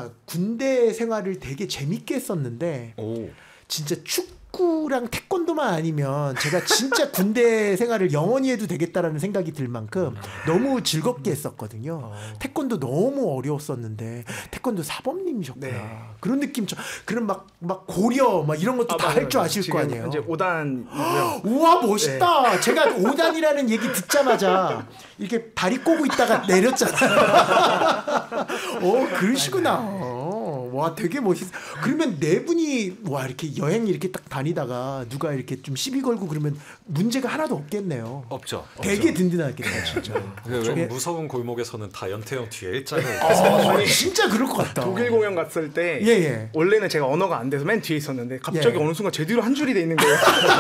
제가 군대 생활을 되게 재밌게 했었는데 오. 진짜 축구랑 태권도만 아니면 제가 진짜 군대 생활을 영원히 해도 되겠다라는 생각이 들 만큼 너무 즐겁게 했었거든요. 태권도 너무 어려웠었는데 태권도 사범님이셨구나. 네. 그런 느낌. 그럼 막 고려 막 이런 것도 다 할 줄 아실 거 아니에요. 이제 5단이고요. 우와 멋있다. 네. 제가 5단이라는 얘기 듣자마자 이렇게 다리 꼬고 있다가 내렸잖아요. 그러시구나. 와 되게 멋있어. 그러면 네 분이 와 이렇게 여행 이렇게 딱 다니다가 누가 이렇게 좀 시비 걸고 그러면 문제가 하나도 없겠네요. 없죠. 되게 든든하겠다 진짜. 좀 무서운 골목에서는 다 연태형 뒤에 일자로 진짜 그럴 것 같다. 독일 공연 갔을 때 예. 원래는 제가 언어가 안 돼서 맨 뒤에 있었는데 갑자기 어느 순간 제 뒤로 한 줄이 돼 있는 거예요.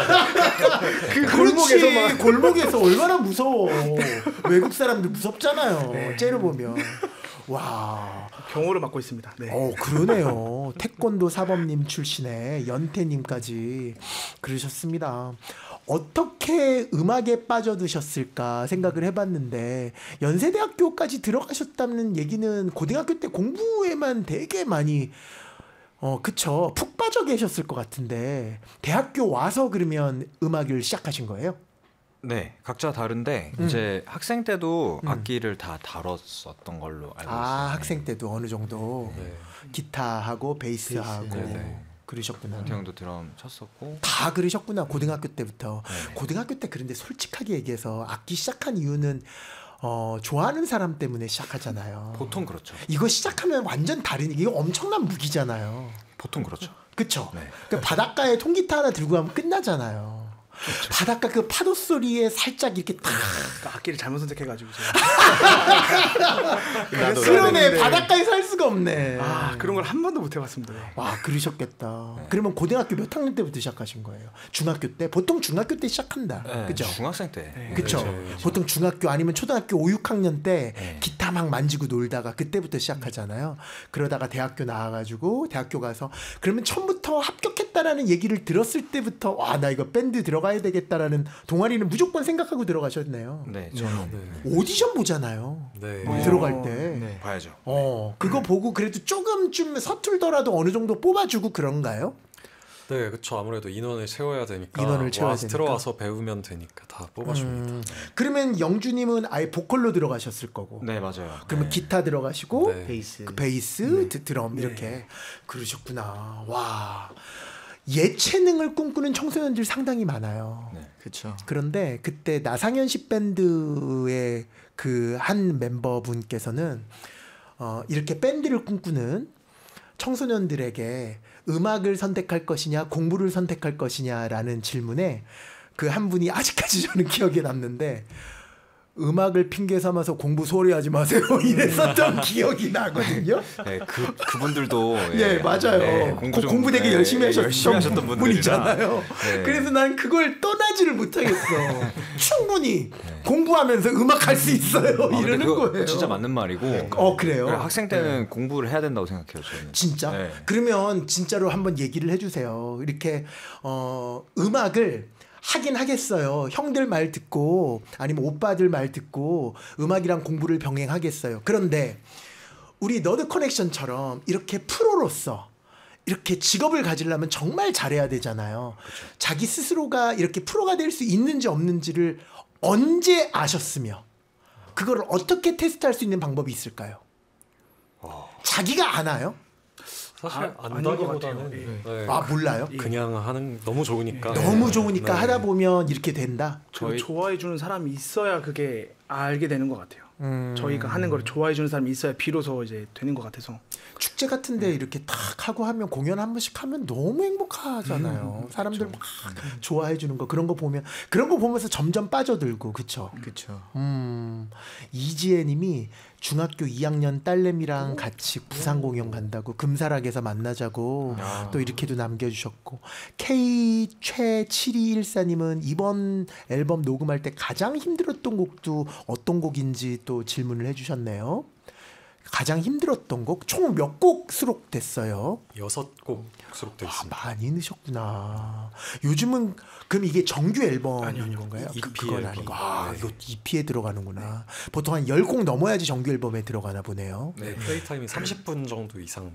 그 골목에서 얼마나 무서워. 외국 사람들 무섭잖아요. 째려보면. 와. 경호를 맡고 있습니다. 네. 그러네요. 태권도 사범님 출신의 연태님까지 그러셨습니다. 어떻게 음악에 빠져드셨을까 생각을 해봤는데 연세대학교까지 들어가셨다는 얘기는 고등학교 때 공부에만 되게 많이 그쵸 푹 빠져 계셨을 것 같은데 대학교 와서 그러면 음악을 시작하신 거예요? 네, 각자 다른데 이제 학생 때도 악기를 다 다뤘었던 걸로 알고 있어요. 학생 때도 어느 정도 기타하고 베이스하고 그러셨구나. 연태형도 드럼 쳤었고 다 그러셨구나. 고등학교 때부터. 네네. 고등학교 때 그런데 솔직하게 얘기해서 악기 시작한 이유는 좋아하는 사람 때문에 시작하잖아요. 보통 그렇죠. 이거 시작하면 완전 다른 이거 엄청난 무기잖아요. 보통 그렇죠. 그렇죠. 네. 그러니까 바닷가에 통기타 하나 들고 가면 끝나잖아요. 그렇죠. 바닷가 그 파도 소리에 살짝 이렇게 탁 악기를 잘못 선택해가지고 그러네. 바닷가에 살 수가 없네. 그런 걸 한 번도 못 해봤습니다. 와 그러셨겠다. 그러면 고등학교 몇 학년 때부터 시작하신 거예요? 중학교 때? 보통 중학교 때 시작한다. 그죠? 중학생 때. 그렇죠. 보통 중학교 아니면 초등학교 5, 6학년 때 기타 막 만지고 놀다가 그때부터 시작하잖아요. 그러다가 대학교 나와가지고 대학교 가서 그러면 처음부터 합격했다라는 얘기를 들었을 때부터 와 나 이거 밴드 들어가야 되겠다라는 동아리는 무조건 생각하고 들어가셨네요. 네, 저는 오디션 보잖아요. 네. 들어갈 때. 봐야죠. 그거 보고 그래도 조금 좀 서툴더라도 어느 정도 뽑아주고 그런가요? 네, 그렇죠. 아무래도 인원을 채워야 되니까. 인원을 채워야 되니까. 들어와서 배우면 되니까 다 뽑아줍니다. 그러면 영주님은 아예 보컬로 들어가셨을 거고. 네, 맞아요. 그러면 기타 들어가시고 베이스, 드럼 이렇게 그러셨구나. 와. 예체능을 꿈꾸는 청소년들 상당히 많아요. 네, 그렇죠. 그런데 그때 나상현씨 밴드의 그 한 멤버분께서는 이렇게 밴드를 꿈꾸는 청소년들에게 음악을 선택할 것이냐 공부를 선택할 것이냐라는 질문에 그 한 분이 아직까지 저는 기억에 남는데 음악을 핑계 삼아서 공부 소홀히 하지 마세요 이랬었던 기억이 나거든요. 네, 그분들도 맞아요. 공부 되게 열심히 하셨던 분이잖아요. 네. 그래서 난 그걸 떠나지를 못하겠어. 충분히 공부하면서 음악 할 수 있어요. 이러는 거예요. 진짜 맞는 말이고. 그래요. 학생 때는 공부를 해야 된다고 생각해요. 저는. 진짜? 네. 그러면 진짜로 한번 얘기를 해주세요. 이렇게 음악을 하긴 하겠어요. 형들 말 듣고 아니면 오빠들 말 듣고 음악이랑 공부를 병행하겠어요. 그런데 우리 너드 커넥션처럼 이렇게 프로로서 이렇게 직업을 가지려면 정말 잘해야 되잖아요. 그렇죠. 자기 스스로가 이렇게 프로가 될 수 있는지 없는지를 언제 아셨으며 그걸 어떻게 테스트할 수 있는 방법이 있을까요? 자기가 아나요? 사실 안다기보다는 몰라요? 그냥 하는 너무 좋으니까 너무 좋으니까 하다 보면 이렇게 된다. 좋아해 주는 사람이 있어야 그게 알게 되는 것 같아요. 저희가 하는 걸 좋아해 주는 사람이 있어야 비로소 이제 되는 것 같아서. 축제 같은데 이렇게 탁 하고 하면 공연 한 번씩 하면 너무 행복하잖아요. 사람들 막 좋아해 주는 거 그런 거 보면서 점점 빠져들고 그쵸? 그렇죠. 이지혜님이 중학교 2학년 딸내미랑 같이 부산 공연 간다고 금사락에서 만나자고 또 이렇게도 남겨주셨고 K 최7214님은 이번 앨범 녹음할 때 가장 힘들었던 곡도 어떤 곡인지 또 질문을 해주셨네요. 가장 힘들었던 곡 총 몇 곡 수록됐어요? 6곡 수록돼 있습니다. 많이 넣으셨구나. 요즘은 그럼 이게 정규 앨범인 건가요? EP 앨범. 이거 EP에 들어가는구나. 보통 한 10곡 넘어야지 정규 앨범에 들어가나 보네요. 네, 플레이 타임이 30분 정도 이상